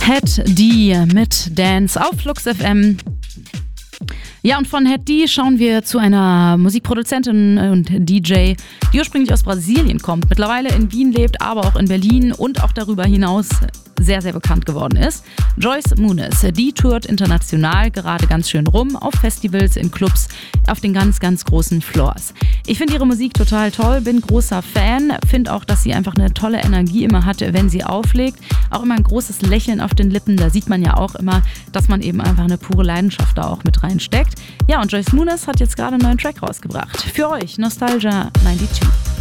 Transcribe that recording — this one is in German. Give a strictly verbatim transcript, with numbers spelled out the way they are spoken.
Head D mit Dance auf Flux F M. Ja, und von Head D schauen wir zu einer Musikproduzentin und D J, die ursprünglich aus Brasilien kommt, mittlerweile in Wien lebt, aber auch in Berlin und auch darüber hinaus sehr, sehr bekannt geworden ist. Joyce Muniz, die tourt international gerade ganz schön rum, auf Festivals, in Clubs, auf den ganz, ganz großen Floors. Ich finde ihre Musik total toll, bin großer Fan, finde auch, dass sie einfach eine tolle Energie immer hat, wenn sie auflegt. Auch immer ein großes Lächeln auf den Lippen, da sieht man ja auch immer, dass man eben einfach eine pure Leidenschaft da auch mit reinsteckt. Ja, und Joyce Muniz hat jetzt gerade einen neuen Track rausgebracht. Für euch, Nostalgia zweiundneunzig.